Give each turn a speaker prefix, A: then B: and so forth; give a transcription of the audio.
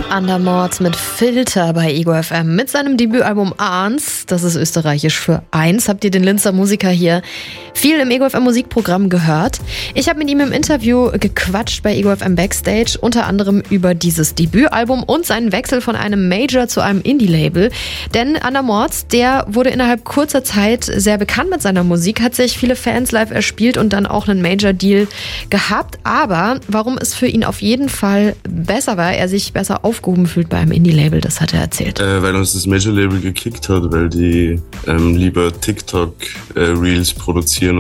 A: Andermort mit Filter bei Ego FM mit seinem Debütalbum Ahns, das ist österreichisch für eins. Habt ihr den Linzer Musiker hier viel im Ego FM Musikprogramm gehört? Ich habe mit ihm im Interview gequatscht bei Ego FM Backstage, unter anderem über dieses Debütalbum und seinen Wechsel von einem Major zu einem Indie-Label. Denn Andermort, der wurde innerhalb kurzer Zeit sehr bekannt mit seiner Musik, hat sich viele Fans live erspielt und dann auch einen Major-Deal gehabt. Aber warum es für ihn auf jeden Fall besser war, er sich besser aufgehoben fühlt bei einem Indie-Label, das hat er erzählt.
B: Weil uns das Major-Label gekickt hat, weil die lieber TikTok-Reels produzieren